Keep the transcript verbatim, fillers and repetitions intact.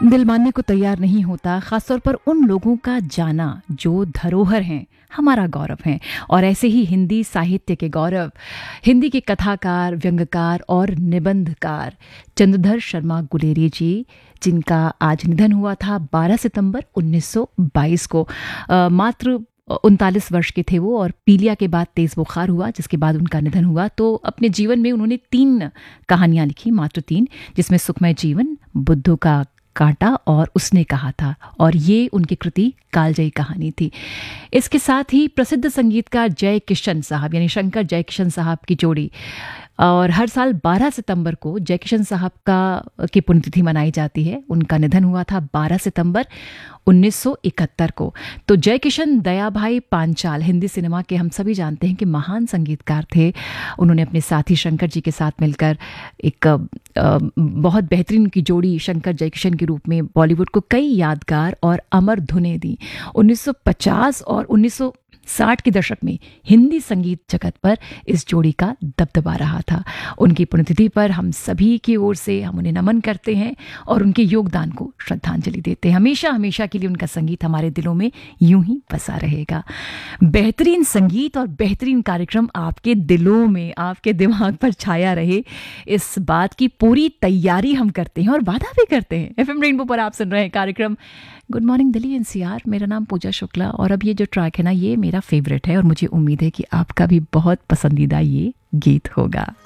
दिल मानने को तैयार नहीं होता, खासतौर पर उन लोगों का जाना जो धरोहर हैं, हमारा गौरव हैं। और ऐसे ही हिंदी साहित्य के गौरव, हिंदी के कथाकार, व्यंग्यकार और निबंधकार चंद्रधर शर्मा गुलेरिया जी, जिनका आज निधन हुआ था बारह सितंबर उन्नीस सौ बाईस को। आ, मात्र उनतालीस वर्ष के थे वो, और पीलिया के बाद तेज बुखार हुआ, जिसके बाद उनका निधन हुआ। तो अपने जीवन में उन्होंने तीन कहानियां लिखी, मात्र तीन, जिसमें सुखमय जीवन, बुद्धू का कांटा और उसने कहा था, और ये उनकी कृति कालजयी कहानी थी। इसके साथ ही प्रसिद्ध संगीतकार जय किशन साहब, यानी शंकर जय किशन साहब की जोड़ी, और हर साल बारह सितंबर को जय किशन साहब का की पुण्यतिथि मनाई जाती है। उनका निधन हुआ था बारह सितंबर उन्नीस सौ इकहत्तर को। तो जय किशन दया भाई पांचाल हिंदी सिनेमा के हम सभी जानते हैं कि महान संगीतकार थे। उन्होंने अपने साथी शंकर जी के साथ मिलकर एक आ, बहुत बेहतरीन की जोड़ी शंकर जय किशन के रूप में बॉलीवुड को कई यादगार और अमर धुनें दी। उन्नीस सौ पचास और उन्नीस सौ साठ के दशक में हिंदी संगीत जगत पर इस जोड़ी का दबदबा रहा था। उनकी पुण्यतिथि पर हम सभी की ओर से हम उन्हें नमन करते हैं और उनके योगदान को श्रद्धांजलि देते हैं। हमेशा हमेशा के लिए उनका संगीत हमारे दिलों में यूं ही बसा रहेगा। बेहतरीन संगीत और बेहतरीन कार्यक्रम आपके दिलों में, आपके दिमाग पर छाया रहे, इस बात की पूरी तैयारी हम करते हैं और वादा भी करते हैं। एफ एम रेनबो पर आप सुन रहे हैं कार्यक्रम गुड मॉर्निंग दिल्ली एनसीआर। मेरा नाम पूजा शुक्ला, और अब ये जो ट्रैक है ना, ये मेरा फेवरेट है, और मुझे उम्मीद है कि आपका भी बहुत पसंदीदा ये गीत होगा।